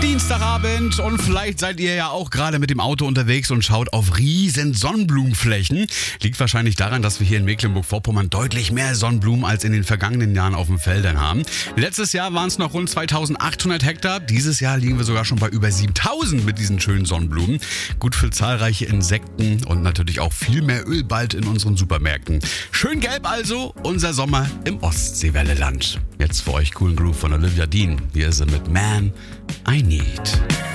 Dienstagabend und vielleicht seid ihr ja auch gerade mit dem Auto unterwegs und schaut auf riesen Sonnenblumenflächen. Liegt wahrscheinlich daran, dass wir hier in Mecklenburg-Vorpommern deutlich mehr Sonnenblumen als in den vergangenen Jahren auf den Feldern haben. Letztes Jahr waren es noch rund 2800 Hektar. Dieses Jahr liegen wir sogar schon bei über 7000 mit diesen schönen Sonnenblumen. Gut für zahlreiche Insekten und natürlich auch viel mehr Öl bald in unseren Supermärkten. Schön gelb also, unser Sommer im Ostseewelleland. Jetzt für euch coolen Groove von Olivia Dean. Hier ist sie mit Man I Need.